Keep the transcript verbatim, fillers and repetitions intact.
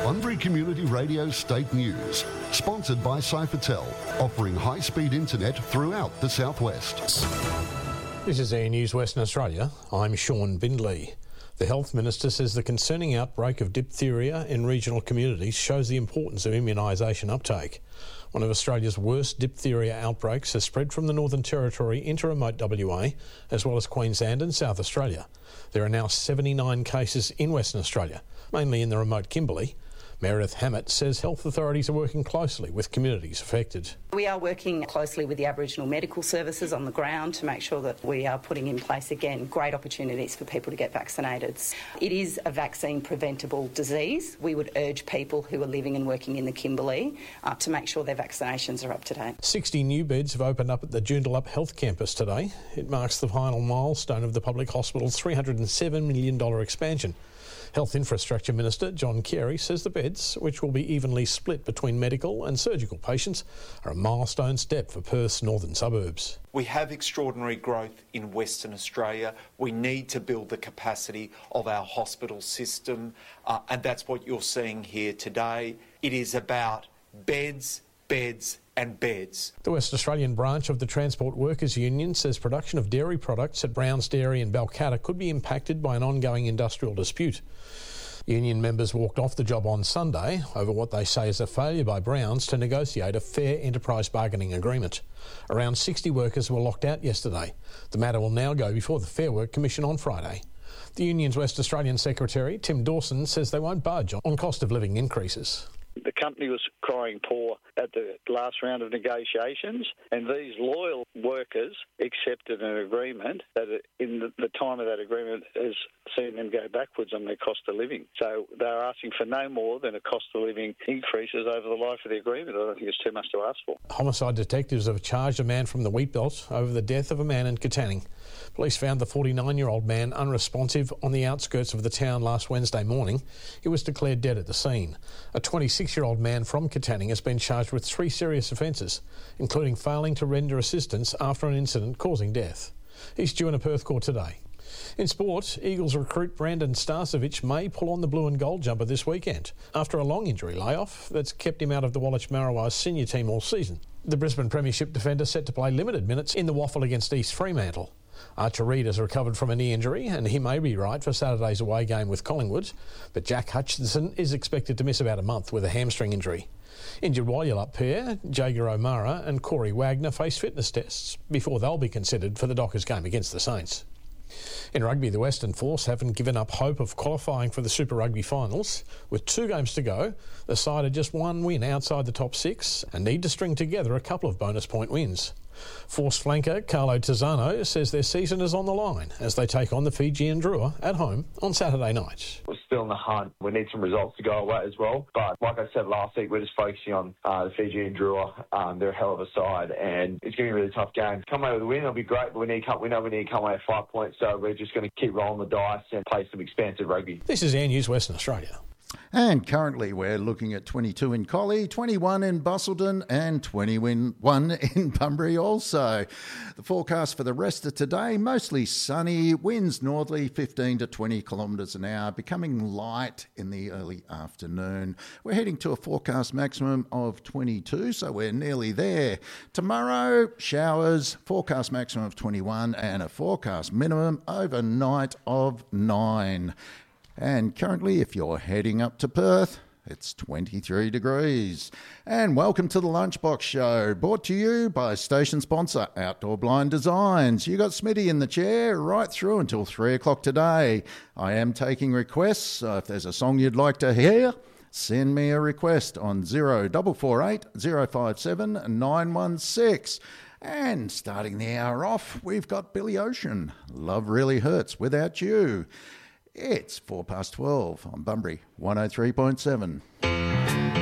Bunbury Community Radio State News, sponsored by Cyfertel, offering high-speed internet throughout the southwest. This is Air News Western Australia. I'm Sean Bindley. The Health Minister says the concerning outbreak of diphtheria in regional communities shows the importance of immunisation uptake. One of Australia's worst diphtheria outbreaks has spread from the Northern Territory into remote W A, as well as Queensland and South Australia. There are now seventy-nine cases in Western Australia, mainly in the remote Kimberley. Meredith Hammett says health authorities are working closely with communities affected. We are working closely with the Aboriginal medical services on the ground to make sure that we are putting in place, again, great opportunities for people to get vaccinated. It is a vaccine-preventable disease. We would urge people who are living and working in the Kimberley uh, to make sure their vaccinations are up to date. sixty new beds have opened up at the Joondalup Health Campus today. It marks the final milestone of the public hospital's three hundred seven million dollars expansion. Health Infrastructure Minister John Carey says the beds, which will be evenly split between medical and surgical patients, are a milestone step for Perth's northern suburbs. We have extraordinary growth in Western Australia. We need to build the capacity of our hospital system, uh, and that's what you're seeing here today. It is about beds, beds and beds. The West Australian branch of the Transport Workers Union says production of dairy products at Browns Dairy in Balcatta could be impacted by an ongoing industrial dispute. Union members walked off the job on Sunday over what they say is a failure by Browns to negotiate a fair enterprise bargaining agreement. Around sixty workers were locked out yesterday. The matter will now go before the Fair Work Commission on Friday. The union's West Australian Secretary, Tim Dawson, says they won't budge on cost of living increases. The company was crying poor at the last round of negotiations, and these loyal workers accepted an agreement that in the time of that agreement has seen them go backwards on their cost of living. So they're asking for no more than a cost of living increases over the life of the agreement. I don't think it's too much to ask for. Homicide detectives have charged a man from the Wheatbelt over the death of a man in Katanning. Police found the forty-nine-year-old man unresponsive on the outskirts of the town last Wednesday morning. He was declared dead at the scene. A twenty-six-year-old man from Katanning has been charged with three serious offences, including failing to render assistance after an incident causing death. He's due in a Perth court today. In sport, Eagles recruit Brandon Starcevich may pull on the blue and gold jumper this weekend after a long injury layoff that's kept him out of the Wallich Marrawai senior team all season. The Brisbane Premiership defender set to play limited minutes in the Waffle against East Fremantle. Archer Reid has recovered from a knee injury and he may be right for Saturday's away game with Collingwood, but Jack Hutchinson is expected to miss about a month with a hamstring injury. Injured Wyalup pair, Jager O'Mara and Corey Wagner face fitness tests before they'll be considered for the Dockers game against the Saints. In rugby, the Western Force haven't given up hope of qualifying for the Super Rugby finals. With two games to go, the side are just one win outside the top six and need to string together a couple of bonus point wins. Force flanker Carlo Tizzano says their season is on the line as they take on the Fijian Drua at home on Saturday night. We're still in the hunt. We need some results to go away as well. But like I said last week, we're just focusing on uh, the Fijian Drua. Um, they're a hell of a side and it's going to be a really tough game. Come away with a win, it'll be great, but we need come, we know we need to come away with five points. So we're just going to keep rolling the dice and play some expansive rugby. This is Air News Western Australia. And currently we're looking at twenty-two in Collie, twenty-one in Busselton and twenty-one in Bunbury also. The forecast for the rest of today, mostly sunny, winds northerly fifteen to twenty kilometres an hour, becoming light in the early afternoon. We're heading to a forecast maximum of twenty-two, so we're nearly there. Tomorrow, showers, forecast maximum of twenty-one and a forecast minimum overnight of nine. And currently, if you're heading up to Perth, it's twenty-three degrees. And welcome to the Lunchbox Show, brought to you by station sponsor Outdoor Blind Designs. You got Smitty in the chair right through until three o'clock today. I am taking requests, so if there's a song you'd like to hear, send me a request on zero four four eight, zero five seven, nine one six. And starting the hour off, we've got Billy Ocean. Love Really Hurts Without You. It's four past twelve on Bunbury one oh three point seven.